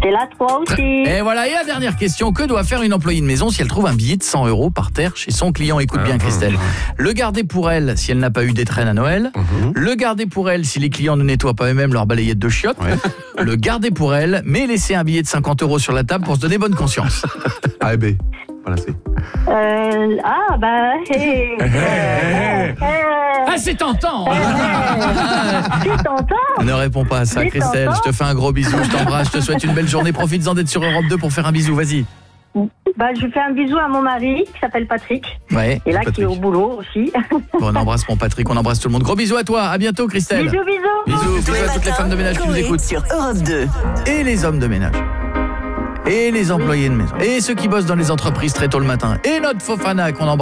C'est la 3 aussi. Et voilà, et la dernière question, que doit faire une employée de maison si elle trouve un billet de 100 € par terre chez son client? Écoute bien Christelle. Le garder pour elle si elle n'a pas eu d'étrennes à Noël. Le garder pour elle si les clients ne nettoient pas eux-mêmes leur balayette de chiottes. Le garder pour elle, mais laisser un billet de 50 € sur la table pour se donner bonne conscience. A et B. Voilà, c'est. Ah, c'est tentant. C'est tentant. Ne réponds pas à ça, C'est Christelle. tentant. Je te fais un gros bisou, je t'embrasse, je te souhaite une belle journée. Profites-en d'être sur Europe 2 pour faire un bisou, vas-y. Je fais un bisou à mon mari qui s'appelle Patrick. Ouais. Et là, qui est au boulot aussi. Bon, on embrasse mon Patrick, on embrasse tout le monde. Gros bisous à toi, à bientôt Christelle. Bisous, bisous. Bisous à toutes les femmes de ménage qui nous écoutent. Sur Europe 2. Et les hommes de ménage. Et les employés de maison. Et ceux qui bossent dans les entreprises très tôt le matin. Et notre Fofana qu'on embrasse.